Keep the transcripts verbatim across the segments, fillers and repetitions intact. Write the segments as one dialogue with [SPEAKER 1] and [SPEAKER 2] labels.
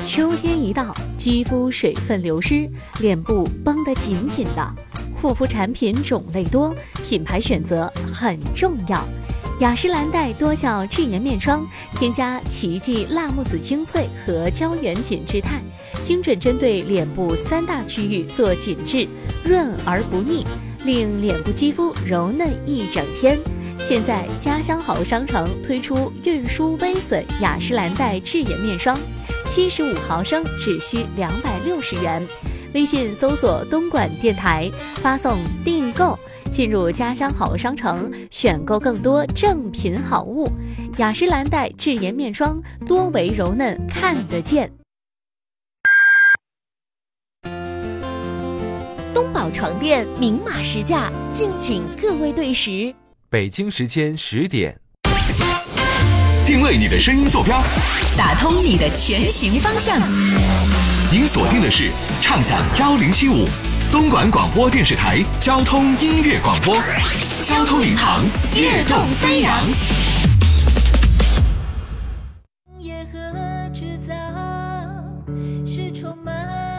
[SPEAKER 1] 秋天一到，肌肤水分流失，脸部绷得紧紧的。护肤产品种类多，品牌选择很重要。雅诗兰黛多效智颜面霜，添加奇迹辣木籽精粹和胶原紧致肽，精准针对脸部三大区域做紧致，润而不腻，令脸部肌肤柔嫩一整天。现在家乡好商城推出运输微损雅诗兰黛智颜面霜，七十五毫升只需两百六十元。微信搜索东莞电台，发送订购，进入家乡好商城，选购更多正品好物。雅诗兰黛智颜面霜，多维柔嫩看得见。
[SPEAKER 2] 东宝床垫明码实价，敬请各位对时。
[SPEAKER 3] 北京时间十点，
[SPEAKER 4] 定位你的声音坐标，
[SPEAKER 5] 打通你的前行方向。
[SPEAKER 4] 您锁定的是畅享幺零七五东莞广播电视台交通音乐广播，交通领航，跃动飞扬。
[SPEAKER 6] 业和制造是充满。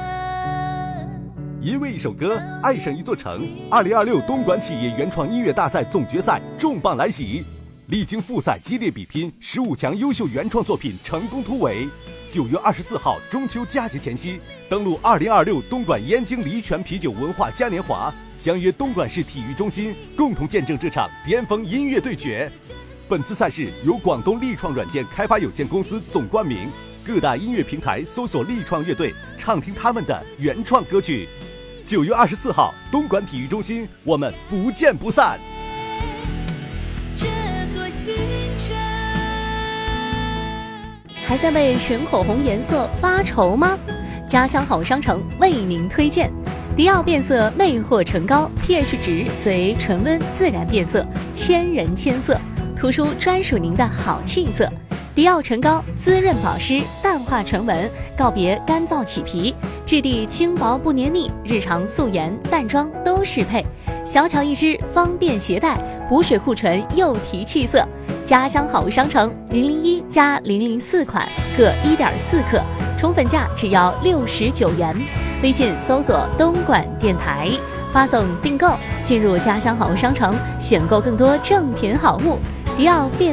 [SPEAKER 7] 因为一首歌，爱上一座城。二零二六东莞企业原创音乐大赛总决赛重磅来袭，历经复赛激烈比拼，十五强优秀原创作品成功突围。九月二十四号中秋佳节前夕，登陆二零二六东莞燕京黎泉啤酒文化嘉年华，相约东莞市体育中心，共同见证这场巅峰音乐对决。本次赛事由广东力创软件开发有限公司总冠名，各大音乐平台搜索力创乐队，畅听他们的原创歌曲。九月二十四号，东莞体育中心，我们不见不散。
[SPEAKER 6] 这座新城。
[SPEAKER 1] 还在为选口红颜色发愁吗？家乡好商城为您推荐迪奥变色魅惑唇膏 ，pH 值随唇温自然变色，千人千色，突出专属您的好气色。迪奥唇膏滋润保湿，淡化唇纹，告别干燥起皮，质地轻薄不黏腻，日常素颜淡妆都适配。小巧一支，方便携带，补水护唇又提气色。家乡好商城零零一加零零四款各一点四克，宠粉价只要六十九元。微信搜索东莞电台，发送订购，进入家乡好商城，选购更多正品好物。迪奥变